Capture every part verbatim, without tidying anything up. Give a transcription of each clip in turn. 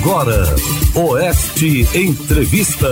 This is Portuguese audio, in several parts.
Agora, Oeste Entrevista.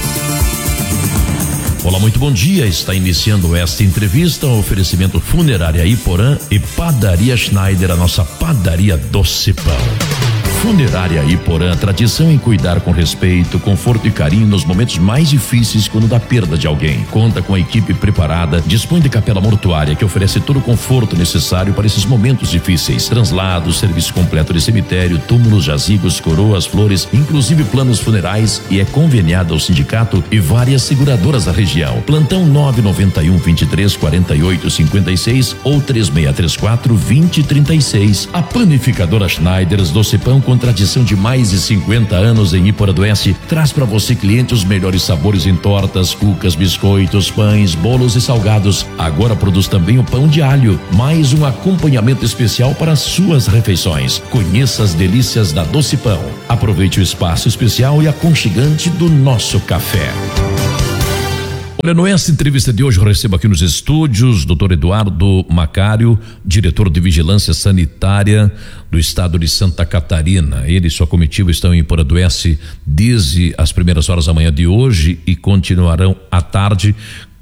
Olá, muito bom dia. Está iniciando esta entrevista, um oferecimento Funerária Iporã e Padaria Schneider, a nossa padaria doce pão. Funerária Iporã, tradição em cuidar com respeito, conforto e carinho nos momentos mais difíceis quando da perda de alguém. Conta com a equipe preparada, dispõe de capela mortuária que oferece todo o conforto necessário para esses momentos difíceis. Translados, serviço completo de cemitério, túmulos, jazigos, coroas, flores, inclusive planos funerais, e é conveniada ao sindicato e várias seguradoras da região. Plantão nove nove um, vinte e três, quarenta e oito, cinquenta e seis ou três seis três quatro, vinte, trinta e seis. A Panificadora Schneiders Doce Pão, com tradição de mais de cinquenta anos em Iporã do Oeste, traz para você, cliente, os melhores sabores em tortas, cucas, biscoitos, pães, bolos e salgados. Agora produz também o pão de alho, mais um acompanhamento especial para as suas refeições. Conheça as delícias da Doce Pão. Aproveite o espaço especial e aconchegante do nosso café. Olha, nessa entrevista de hoje eu recebo aqui nos estúdios doutor Eduardo Macário, diretor de Vigilância Sanitária do estado de Santa Catarina. Ele e sua comitiva estão em Iporã do Oeste desde as primeiras horas da manhã de hoje e continuarão à tarde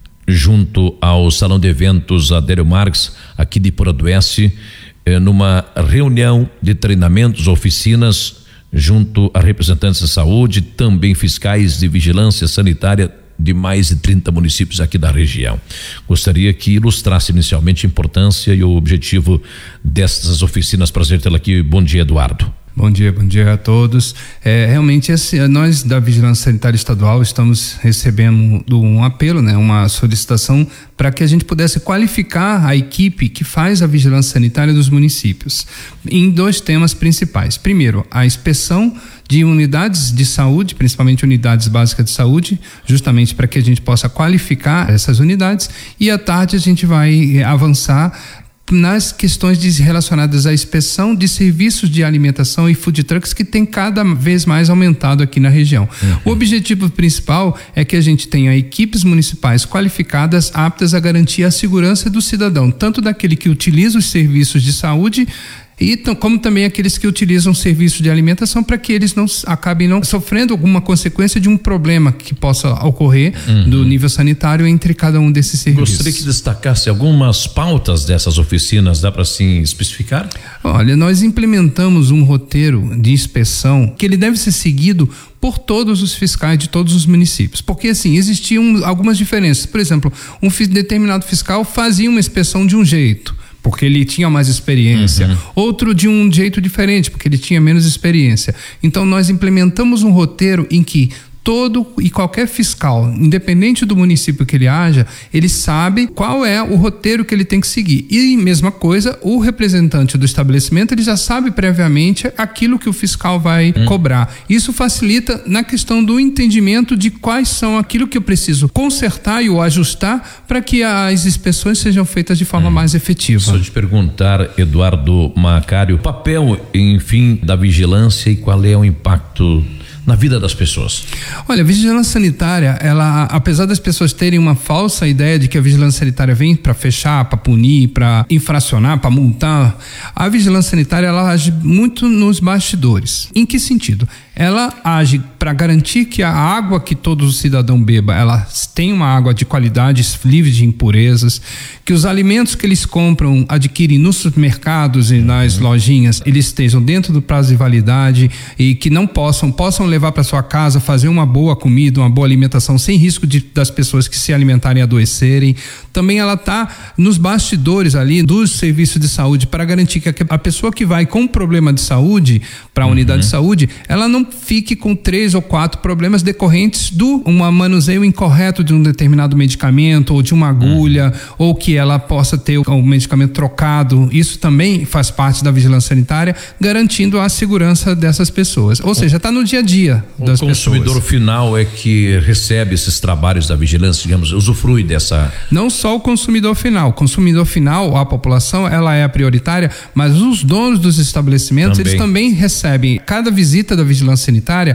junto ao Salão de Eventos Adélio Marques, aqui de Iporã do Oeste, eh, numa reunião de treinamentos, oficinas, junto a representantes de saúde, também fiscais de vigilância sanitária de mais de trinta municípios aqui da região. Gostaria que ilustrasse inicialmente a importância e o objetivo destas oficinas. Prazer tê-la aqui. Bom dia, Eduardo. Bom dia, bom dia a todos. É, realmente esse, nós da Vigilância Sanitária Estadual estamos recebendo um apelo, né, uma solicitação para que a gente pudesse qualificar a equipe que faz a vigilância sanitária dos municípios em dois temas principais. Primeiro, a inspeção de unidades de saúde, principalmente unidades básicas de saúde, justamente para que a gente possa qualificar essas unidades, e à tarde a gente vai avançar nas questões relacionadas à inspeção de serviços de alimentação e food trucks, que tem cada vez mais aumentado aqui na região. Uhum. O objetivo principal é que a gente tenha equipes municipais qualificadas, aptas a garantir a segurança do cidadão, tanto daquele que utiliza os serviços de saúde, e como também aqueles que utilizam serviço de alimentação, para que eles não acabem não sofrendo alguma consequência de um problema que possa ocorrer uhum. do nível sanitário entre cada um desses serviços. Gostaria que destacasse algumas pautas dessas oficinas, dá para assim especificar? Olha, nós implementamos um roteiro de inspeção que ele deve ser seguido por todos os fiscais de todos os municípios, porque assim, existiam algumas diferenças. Por exemplo, um determinado fiscal fazia uma inspeção de um jeito, porque ele tinha mais experiência, uhum. outro de um jeito diferente, porque ele tinha menos experiência. Então nós implementamos um roteiro em que todo e qualquer fiscal, independente do município que ele haja, ele sabe qual é o roteiro que ele tem que seguir. E mesma coisa, o representante do estabelecimento, ele já sabe previamente aquilo que o fiscal vai hum. cobrar. Isso facilita na questão do entendimento de quais são aquilo que eu preciso consertar e ou ajustar para que as inspeções sejam feitas de forma hum. mais efetiva. Só te perguntar, Eduardo Macário, o papel, enfim, da vigilância e qual é o impacto na vida das pessoas? Olha, a vigilância sanitária, ela, apesar das pessoas terem uma falsa ideia de que a vigilância sanitária vem para fechar, para punir, para infracionar, para multar, a vigilância sanitária, ela age muito nos bastidores. Em que sentido? Ela age para garantir que a água que todo cidadão beba, ela tem uma água de qualidade, livre de impurezas, que os alimentos que eles compram, adquirem nos supermercados e nas uhum. lojinhas, eles estejam dentro do prazo de validade e que não possam, possam levar para sua casa, fazer uma boa comida, uma boa alimentação, sem risco de, das pessoas que se alimentarem adoecerem. Também ela está nos bastidores ali dos serviços de saúde para garantir que a pessoa que vai com problema de saúde para a uhum. unidade de saúde, ela não fique com três ou quatro problemas decorrentes do um manuseio incorreto de um determinado medicamento ou de uma agulha, uhum. ou que ela possa ter o medicamento trocado. Isso também faz parte da vigilância sanitária, garantindo a segurança dessas pessoas. Ou seja, está no dia a dia das pessoas. O consumidor final é que recebe esses trabalhos da vigilância, digamos, usufrui dessa... Não só o consumidor final. O consumidor final, a população, ela é a prioritária, mas os donos dos estabelecimentos, também. eles também recebem. Cada visita da vigilância sanitária, ela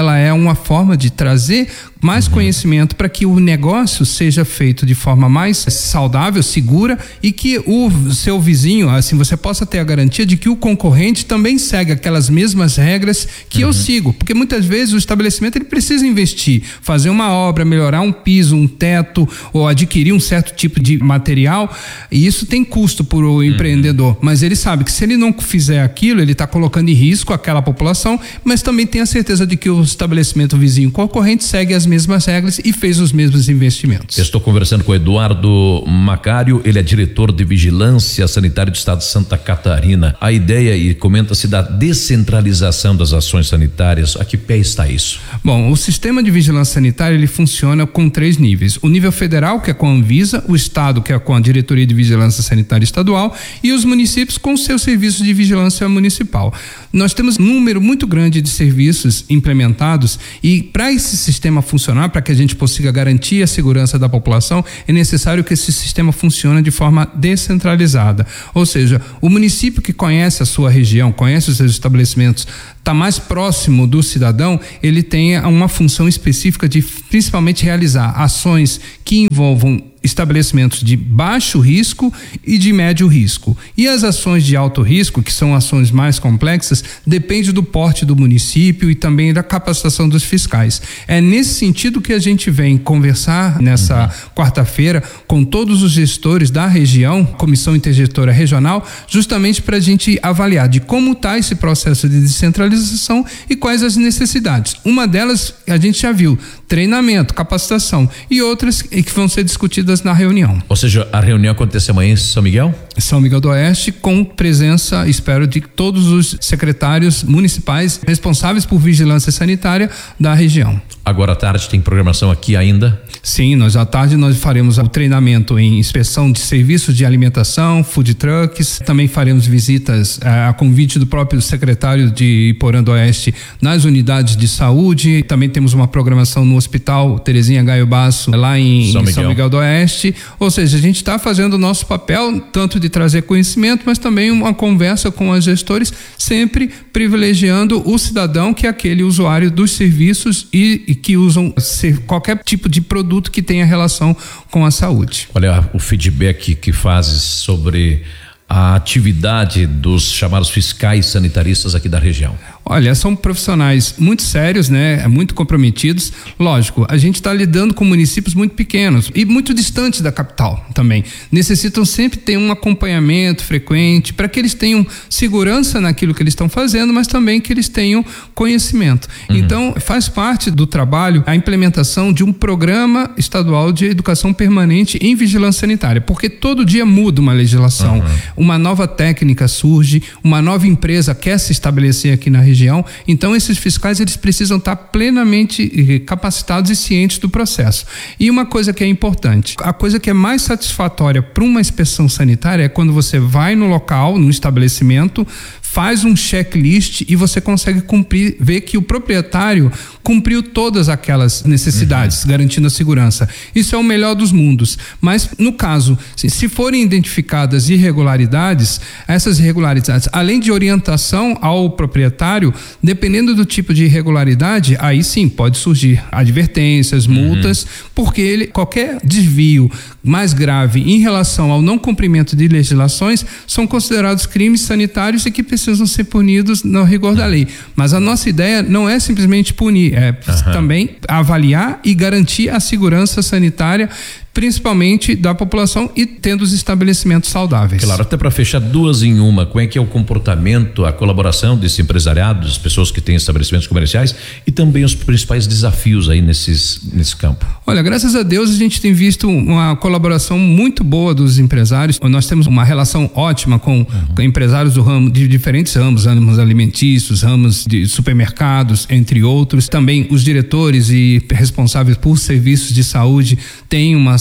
ela é uma forma de trazer mais uhum. conhecimento para que o negócio seja feito de forma mais saudável, segura, e que o seu vizinho, assim, você possa ter a garantia de que o concorrente também segue aquelas mesmas regras que uhum. eu sigo, porque muitas vezes o estabelecimento ele precisa investir, fazer uma obra, melhorar um piso, um teto, ou adquirir um certo tipo de material, e isso tem custo para o uhum. empreendedor, mas ele sabe que se ele não fizer aquilo, ele está colocando em risco aquela população, mas também tem a certeza de que o estabelecimento vizinho concorrente segue as mesmas regras e fez os mesmos investimentos. Eu estou conversando com o Eduardo Macário, ele é diretor de Vigilância Sanitária do Estado de Santa Catarina. A ideia, e comenta-se, da descentralização das ações sanitárias. A que pé está isso? Bom, o sistema de vigilância sanitária ele funciona com três níveis: o nível federal, que é com a Anvisa, o estado, que é com a Diretoria de Vigilância Sanitária Estadual, e os municípios com seus serviços de vigilância municipal. Nós temos um número muito grande de serviços implementados, e para esse sistema funcionar, para que a gente consiga garantir a segurança da população, é necessário que esse sistema funcione de forma descentralizada. Ou seja, o município que conhece a sua região, conhece os seus estabelecimentos, está mais próximo do cidadão, ele tem uma função específica de principalmente realizar ações que envolvam estabelecimentos de baixo risco e de médio risco. E as ações de alto risco, que são ações mais complexas, depende do porte do município e também da capacitação dos fiscais. É nesse sentido que a gente vem conversar nessa uhum. quarta-feira com todos os gestores da região, Comissão Intergestora Regional, justamente para a gente avaliar de como está esse processo de descentralização e quais as necessidades. Uma delas a gente já viu: treinamento, capacitação, e outras que vão ser discutidas na reunião. Ou seja, a reunião acontece amanhã em São Miguel? São Miguel do Oeste, com presença, espero, de todos os secretários municipais responsáveis por vigilância sanitária da região. Agora à tarde tem programação aqui ainda? Sim, nós à tarde nós faremos o treinamento em inspeção de serviços de alimentação, food trucks, também faremos visitas eh, a convite do próprio secretário de Iporã do Oeste nas unidades de saúde, também temos uma programação no Hospital Terezinha Gaio Basso, lá em São, em Miguel. São Miguel do Oeste, ou seja, a gente está fazendo o nosso papel, tanto de trazer conhecimento, mas também uma conversa com os gestores, sempre privilegiando o cidadão, que é aquele usuário dos serviços e, e que usam qualquer tipo de produto que tenha relação com a saúde. Olha o feedback que fazes sobre a atividade dos chamados fiscais sanitaristas aqui da região. Olha, são profissionais muito sérios, né? Muito comprometidos. Lógico, a gente está lidando com municípios muito pequenos e muito distantes da capital também. Necessitam sempre ter um acompanhamento frequente para que eles tenham segurança naquilo que eles estão fazendo, mas também que eles tenham conhecimento. Uhum. Então, faz parte do trabalho a implementação de um programa estadual de educação permanente em vigilância sanitária, porque todo dia muda uma legislação, uhum. uma nova técnica surge, uma nova empresa quer se estabelecer aqui na região. região, então esses fiscais eles precisam estar plenamente capacitados e cientes do processo. E uma coisa que é importante, a coisa que é mais satisfatória para uma inspeção sanitária é quando você vai no local, no estabelecimento, faz um checklist e você consegue cumprir, ver que o proprietário cumpriu todas aquelas necessidades, uhum. garantindo a segurança. Isso é o melhor dos mundos. Mas, no caso, se, se forem identificadas irregularidades, essas irregularidades, além de orientação ao proprietário, dependendo do tipo de irregularidade, aí sim pode surgir advertências, multas, uhum. porque ele, qualquer desvio mais grave em relação ao não cumprimento de legislações são considerados crimes sanitários e que precisam ser punidos no rigor da lei. Mas a nossa ideia não é simplesmente punir, é uhum. também avaliar e garantir a segurança sanitária, principalmente da população, e tendo os estabelecimentos saudáveis. Claro, até para fechar duas em uma, como é que é o comportamento, a colaboração desse empresariado, das pessoas que têm estabelecimentos comerciais e também os principais desafios aí nesses, nesse campo? Olha, graças a Deus a gente tem visto uma colaboração muito boa dos empresários. Nós temos uma relação ótima com, uhum. com empresários do ramo, de diferentes ramos, ramos alimentícios, ramos de supermercados, entre outros. Também os diretores e responsáveis por serviços de saúde têm uma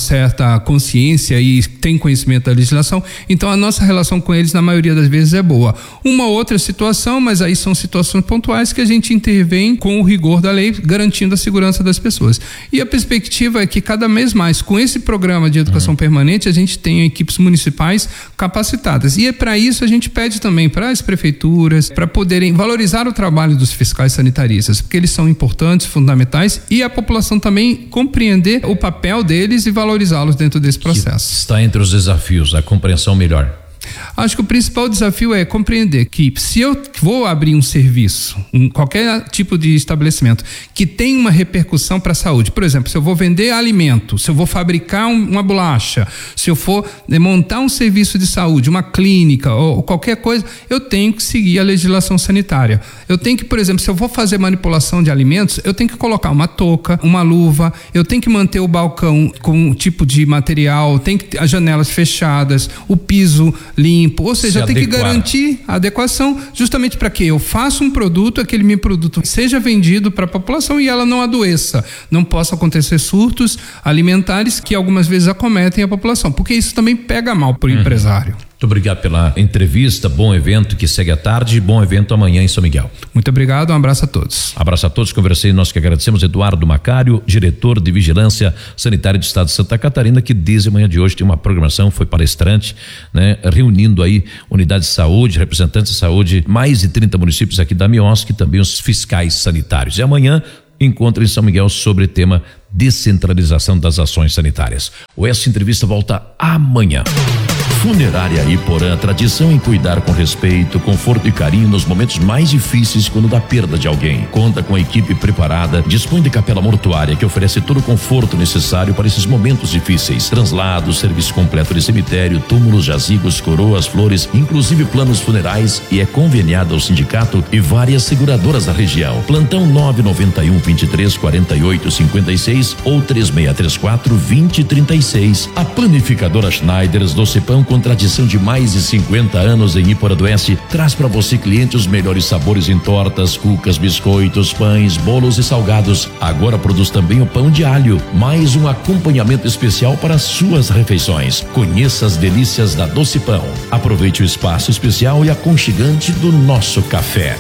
certa consciência e tem conhecimento da legislação, então a nossa relação com eles na maioria das vezes é boa. Uma outra situação, mas aí são situações pontuais que a gente intervém com o rigor da lei, garantindo a segurança das pessoas. E a perspectiva é que cada vez mais, com esse programa de educação uhum. permanente, a gente tenha equipes municipais capacitadas. E é para isso a gente pede também para as prefeituras, para poderem valorizar o trabalho dos fiscais sanitaristas, porque eles são importantes, fundamentais, e a população também compreender o papel deles e valorizá-los dentro desse processo. Que está entre os desafios, a compreensão melhor. Acho que o principal desafio é compreender que se eu vou abrir um serviço, um, qualquer tipo de estabelecimento que tem uma repercussão para a saúde, por exemplo, se eu vou vender alimento, se eu vou fabricar um, uma bolacha, se eu for né, montar um serviço de saúde, uma clínica ou, ou qualquer coisa, eu tenho que seguir a legislação sanitária. Eu tenho que, por exemplo, se eu vou fazer manipulação de alimentos, eu tenho que colocar uma touca, uma luva, eu tenho que manter o balcão com um tipo de material, tem que ter as janelas fechadas, o piso limpo, ou seja, tem que garantir a adequação justamente para que eu faça um produto, aquele meu produto seja vendido para a população e ela não adoeça, não possa acontecer surtos alimentares que algumas vezes acometem a população, porque isso também pega mal para o uhum. empresário. Muito obrigado pela entrevista, bom evento que segue à tarde, bom evento amanhã em São Miguel. Muito obrigado, um abraço a todos. Abraço a todos, conversei, nós que agradecemos, Eduardo Macário, diretor de Vigilância Sanitária do Estado de Santa Catarina, que desde a manhã de hoje tem uma programação, foi palestrante, né? Reunindo aí unidades de saúde, representantes de saúde, mais de trinta municípios aqui da Miosc e também os fiscais sanitários. E amanhã, encontro em São Miguel sobre o tema descentralização das ações sanitárias. O Essa Entrevista volta amanhã. Funerária Iporã, tradição em cuidar com respeito, conforto e carinho nos momentos mais difíceis quando da perda de alguém. Conta com a equipe preparada, dispõe de capela mortuária que oferece todo o conforto necessário para esses momentos difíceis. Translados, serviço completo de cemitério, túmulos, jazigos, coroas, flores, inclusive planos funerais, e é conveniada ao sindicato e várias seguradoras da região. Plantão nove nove um, vinte e três, quarenta e oito, cinquenta e seis ou três seis três quatro, vinte, trinta e seis. A Planificadora Schneiders do Cepão, com tradição de mais de cinquenta anos em Iporã do Oeste, traz para você, cliente, os melhores sabores em tortas, cucas, biscoitos, pães, bolos e salgados. Agora produz também o pão de alho, mais um acompanhamento especial para suas refeições. Conheça as delícias da Doce Pão. Aproveite o espaço especial e aconchegante do nosso café.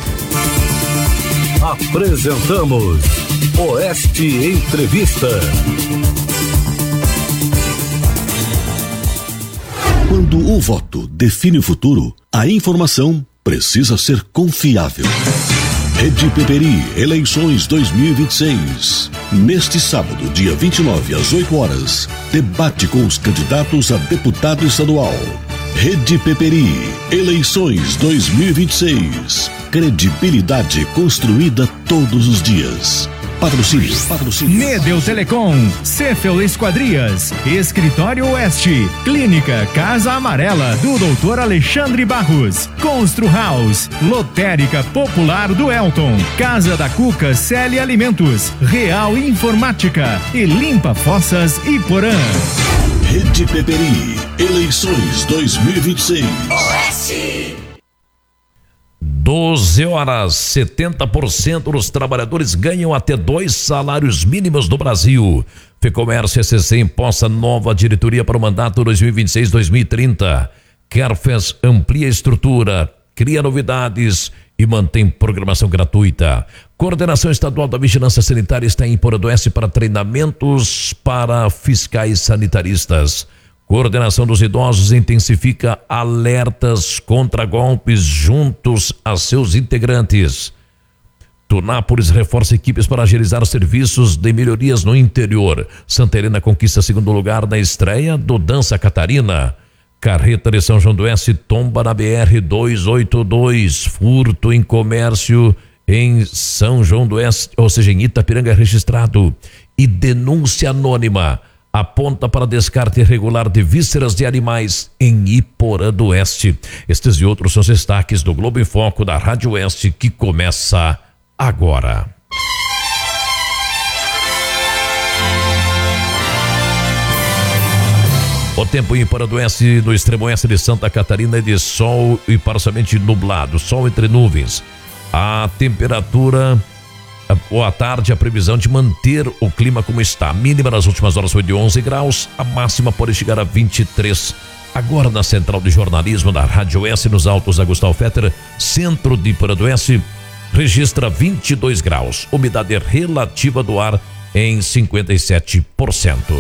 Apresentamos Oeste Entrevista. Quando o voto define o futuro, a informação precisa ser confiável. Rede Peperi, eleições dois mil e vinte e seis. Neste sábado, dia vinte e nove, às oito horas, debate com os candidatos a deputado estadual. Rede Peperi, eleições dois mil e vinte e seis. Credibilidade construída todos os dias. Patrocínio, patrocínio. Nedel Telecom, Cefel Esquadrias, Escritório Oeste, Clínica Casa Amarela do doutor Alexandre Barros, Constru House, Lotérica Popular do Elton, Casa da Cuca Celi Alimentos, Real Informática e Limpa Fossas Iporã. Rede Peperi, eleições dois mil e vinte e seis. Oeste. doze horas, setenta por cento dos trabalhadores ganham até dois salários mínimos no Brasil. Fecomércio S C imposta nova diretoria para o mandato dois mil e vinte e seis a dois mil e trinta. Carfes amplia a estrutura, cria novidades e mantém programação gratuita. Coordenação Estadual da Vigilância Sanitária está em Iporã do Oeste para treinamentos para fiscais sanitaristas. Coordenação dos Idosos intensifica alertas contra golpes juntos a seus integrantes. Tunápolis reforça equipes para agilizar os serviços de melhorias no interior. Santa Helena conquista segundo lugar na estreia do Dança Catarina. Carreta de São João do Oeste tomba na B R duzentos e oitenta e dois. Furto em comércio em São João do Oeste, ou seja, em Itapiranga, registrado. E denúncia anônima aponta para descarte irregular de vísceras de animais em Iporã do Oeste. Estes e outros são os destaques do Globo em Foco da Rádio Oeste, que começa agora. O tempo em Iporã do Oeste, no extremo oeste de Santa Catarina, é de sol e parcialmente nublado, sol entre nuvens. A temperatura ou à tarde, a previsão de manter o clima como está. A mínima nas últimas horas foi de onze graus, a máxima pode chegar a vinte e três. Agora na Central de Jornalismo da Rádio S, nos Altos da Gustavo Fetter, centro de Iporã do Oeste, registra vinte e dois graus. Umidade relativa do ar em cinquenta e sete por cento.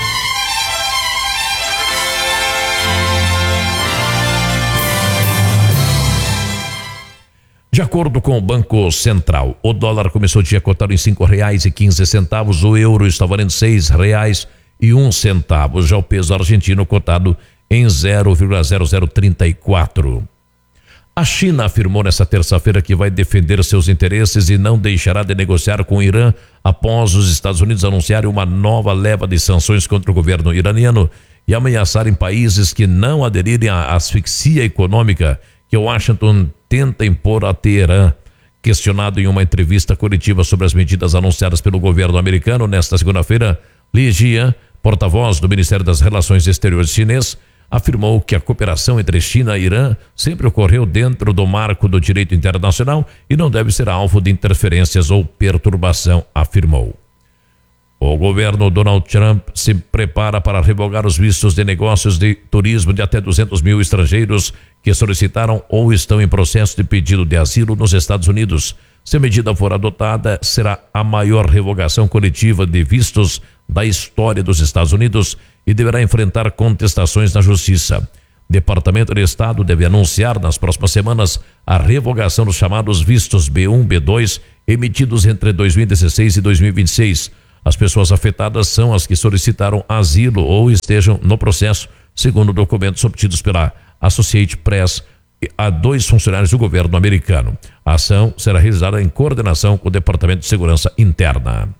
De acordo com o Banco Central, o dólar começou o dia cotado em cinco reais e quinze centavos, o euro está valendo seis reais e um centavo, já o peso argentino cotado em zero vírgula zero zero trinta e quatro. A China afirmou nesta terça-feira que vai defender seus interesses e não deixará de negociar com o Irã após os Estados Unidos anunciarem uma nova leva de sanções contra o governo iraniano e ameaçarem países que não aderirem à asfixia econômica que Washington tenta impor a Teherã. Questionado em uma entrevista coletiva sobre as medidas anunciadas pelo governo americano nesta segunda-feira, Li Jian, porta-voz do Ministério das Relações Exteriores chinês, afirmou que a cooperação entre China e Irã sempre ocorreu dentro do marco do direito internacional e não deve ser alvo de interferências ou perturbação, afirmou. O governo Donald Trump se prepara para revogar os vistos de negócios de turismo de até duzentos mil estrangeiros que solicitaram ou estão em processo de pedido de asilo nos Estados Unidos. Se a medida for adotada, será a maior revogação coletiva de vistos da história dos Estados Unidos e deverá enfrentar contestações na Justiça. O Departamento de Estado deve anunciar nas próximas semanas a revogação dos chamados vistos B um, B dois, emitidos entre dois mil e dezesseis e dois mil e vinte e seis. As pessoas afetadas são as que solicitaram asilo ou estejam no processo, segundo documentos obtidos pela Associated Press a dois funcionários do governo americano. A ação será realizada em coordenação com o Departamento de Segurança Interna.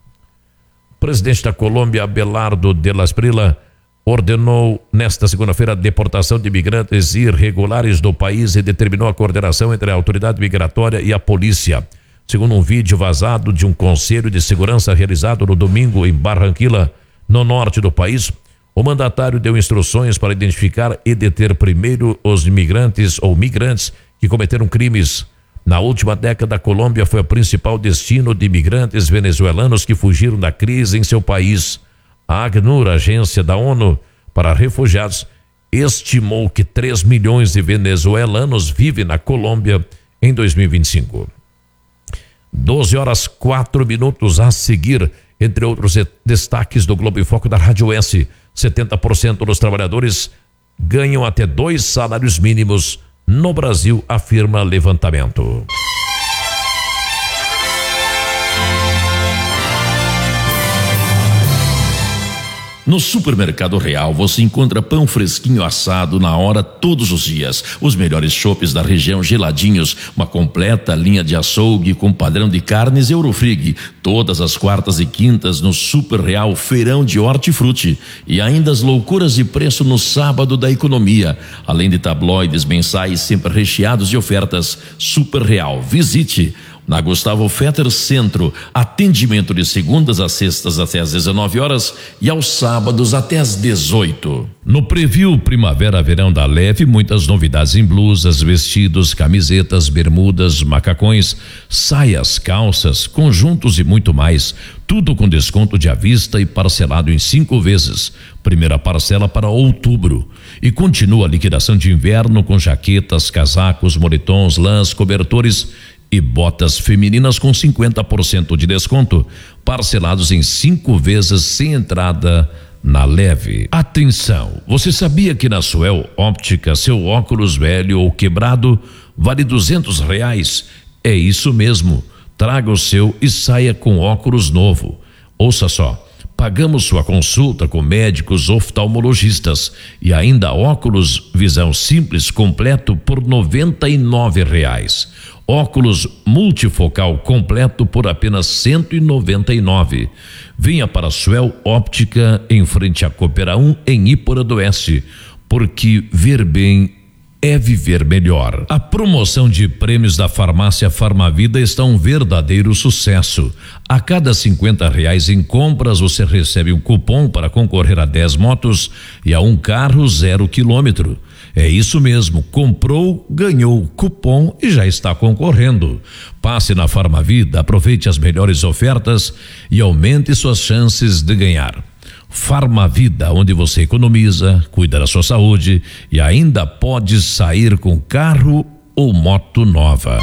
O presidente da Colômbia, Abelardo de la Esprilla, ordenou nesta segunda-feira a deportação de imigrantes irregulares do país e determinou a coordenação entre a autoridade migratória e a polícia. Segundo um vídeo vazado de um conselho de segurança realizado no domingo em Barranquilla, no norte do país, o mandatário deu instruções para identificar e deter primeiro os imigrantes ou migrantes que cometeram crimes. Na última década, a Colômbia foi o principal destino de imigrantes venezuelanos que fugiram da crise em seu país. A ACNUR, agência da ONU para refugiados, estimou que três milhões de venezuelanos vivem na Colômbia em dois mil e vinte e cinco. doze horas quatro minutos a seguir, entre outros destaques do Globo em Foco da Rádio S. setenta por cento dos trabalhadores ganham até dois salários mínimos no Brasil, afirma levantamento. No Supermercado Real você encontra pão fresquinho assado na hora todos os dias, os melhores chopes da região geladinhos, uma completa linha de açougue com padrão de carnes Eurofrig, todas as quartas e quintas no Super Real Feirão de Hortifruti e ainda as loucuras de preço no sábado da economia, além de tabloides mensais sempre recheados de ofertas. Super Real, visite na Gustavo Fetter Centro, atendimento de segundas a sextas até às dezenove horas e aos sábados até às dezoito. No Preview Primavera-Verão da Leve, muitas novidades em blusas, vestidos, camisetas, bermudas, macacões, saias, calças, conjuntos e muito mais. Tudo com desconto de à vista e parcelado em cinco vezes. Primeira parcela para outubro. E continua a liquidação de inverno com jaquetas, casacos, moletons, lãs, cobertores e botas femininas com cinquenta por cento de desconto, parcelados em cinco vezes sem entrada na Leve. Atenção, você sabia que na Suel Óptica seu óculos velho ou quebrado vale duzentos reais? É isso mesmo, traga o seu e saia com óculos novo. Ouça só, pagamos sua consulta com médicos oftalmologistas e ainda óculos visão simples completo por noventa e nove reais. Óculos multifocal completo por apenas cento e noventa e nove. Venha para a Suel Óptica em frente à Coopera um em Iporã do Oeste, porque ver bem é viver melhor. A promoção de prêmios da farmácia Farmavida está um verdadeiro sucesso. A cada cinquenta reais em compras você recebe um cupom para concorrer a dez motos e a um carro zero quilômetro. É isso mesmo, comprou, ganhou cupom e já está concorrendo. Passe na Farmavida, aproveite as melhores ofertas e aumente suas chances de ganhar. Farmavida, onde você economiza, cuida da sua saúde e ainda pode sair com carro ou moto nova.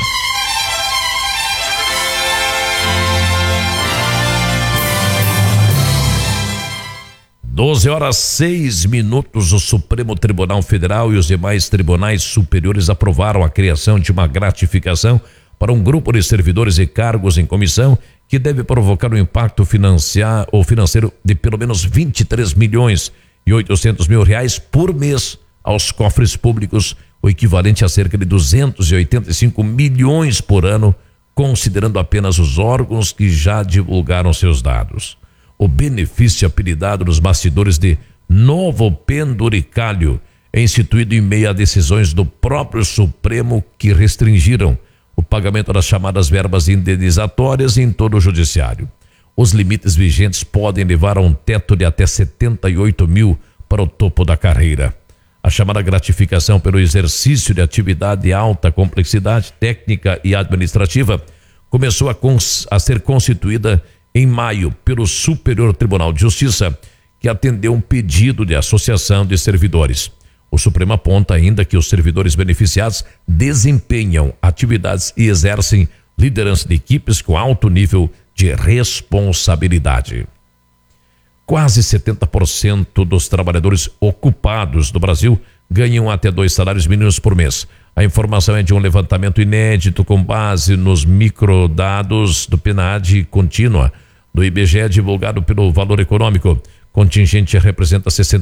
doze horas seis minutos, o Supremo Tribunal Federal e os demais tribunais superiores aprovaram a criação de uma gratificação para um grupo de servidores e cargos em comissão que deve provocar um impacto financiar, ou financeiro de pelo menos vinte e três milhões e oitocentos mil reais por mês aos cofres públicos, o equivalente a cerca de duzentos e oitenta e cinco milhões por ano, considerando apenas os órgãos que já divulgaram seus dados. O benefício apelidado nos bastidores de Novo Penduricalho é instituído em meio a decisões do próprio Supremo que restringiram o pagamento das chamadas verbas indenizatórias em todo o judiciário. Os limites vigentes podem levar a um teto de até setenta e oito mil para o topo da carreira. A chamada gratificação pelo exercício de atividade de alta complexidade técnica e administrativa começou a, cons- a ser constituída em maio pelo Superior Tribunal de Justiça, que atendeu um pedido de associação de servidores. O Supremo aponta ainda que os servidores beneficiados desempenham atividades e exercem liderança de equipes com alto nível de responsabilidade. Quase setenta por cento dos trabalhadores ocupados do Brasil ganham até dois salários mínimos por mês. A informação é de um levantamento inédito com base nos microdados do PNAD contínua do I B G E divulgado pelo Valor Econômico. Contingente representa sessenta